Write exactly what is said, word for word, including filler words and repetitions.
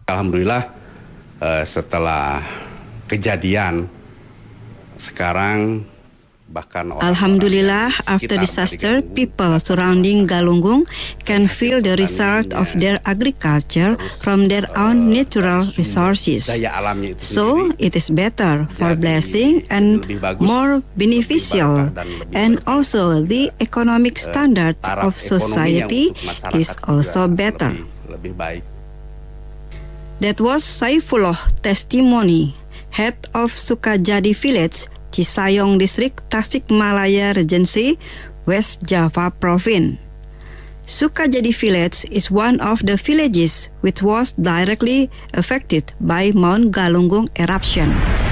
Alhamdulillah uh, setelah kejadian sekarang bahkan Alhamdulillah, after disaster, people surrounding Galunggung can feel the result of their agriculture from their own natural resources. So, it is better for blessing and more beneficial. And also, the economic standard of society is also better. That was Saifullah testimony, head of Sukajadi village, Cisayong District, Tasikmalaya Regency, West Java Province. Sukajadi village is one of the villages which was directly affected by Mount Galunggung eruption.